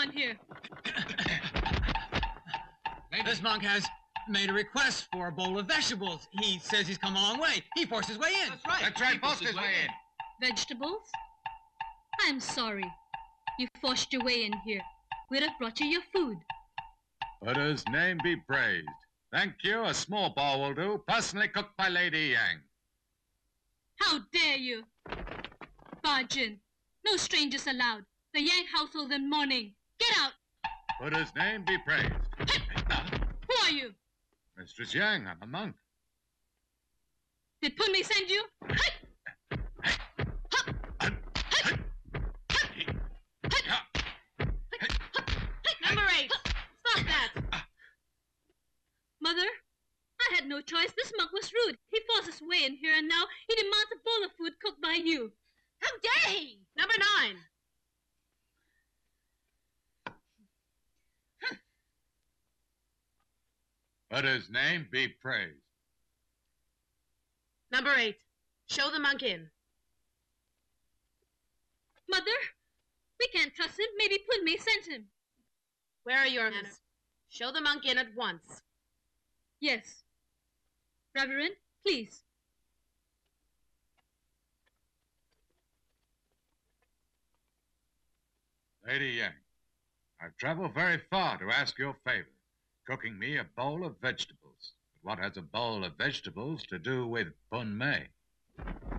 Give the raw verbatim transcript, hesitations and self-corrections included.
on here? This monk has made a request for a bowl of vegetables. He says he's come a long way. He forced his way in. That's right. That's right, forced his way in. Vegetables? I'm sorry. You forced your way in here. We'd have brought you your food. Buddha's name be praised. Thank you. A small bowl will do. Personally cooked by Lady Yang. How dare you? Barge in. No strangers allowed. The Yang household in mourning. Get out! Buddha's name be praised. Who are you? Mistress Yang, I'm a monk. Did Punmi send you? Number eight. Stop that. Mother, I had no choice. This monk was rude. He forced his way in here, and now he demands a bowl of food cooked by you. How dare he? Number nine. Buddha's name be praised. Number eight. Show the monk in. Mother, we can't trust him. Maybe Punmi sent him. Where are your manners? Show the monk in at once. Yes. Reverend, please. Lady Yang, I've traveled very far to ask your favor, cooking me a bowl of vegetables. But what has a bowl of vegetables to do with Punmi?